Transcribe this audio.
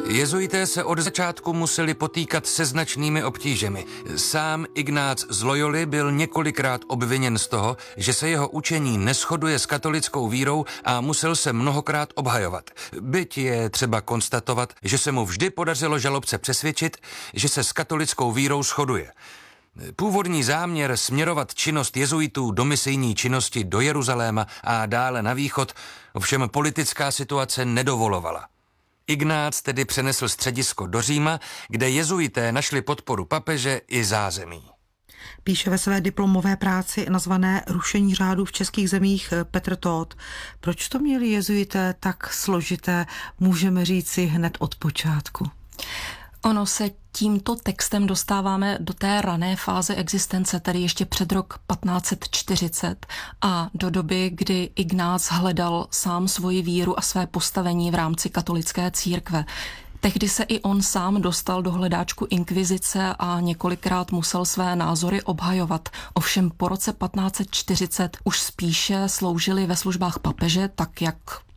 Jezuité se od začátku museli potýkat se značnými obtížemi. Sám Ignác z Loyoly byl několikrát obviněn z toho, že se jeho učení neshoduje s katolickou vírou a musel se mnohokrát obhajovat. Byť je třeba konstatovat, že se mu vždy podařilo žalobce přesvědčit, že se s katolickou vírou shoduje. Původní záměr směrovat činnost jezuitů do misijní činnosti do Jeruzaléma a dále na východ ovšem politická situace nedovolovala. Ignác tedy přenesl středisko do Říma, kde jezuité našli podporu papeže i zázemí. Píše ve své diplomové práci nazvané Rušení řádu v českých zemích Petr Tóth. Proč to měli jezuité tak složité, můžeme říci hned od počátku? Ono se tímto textem dostáváme do té rané fáze existence, tedy ještě před rok 1540 a do doby, kdy Ignác hledal sám svoji víru a své postavení v rámci katolické církve. Tehdy se i on sám dostal do hledáčku inkvizice a několikrát musel své názory obhajovat. Ovšem po roce 1540 už spíše sloužili ve službách papeže, tak jak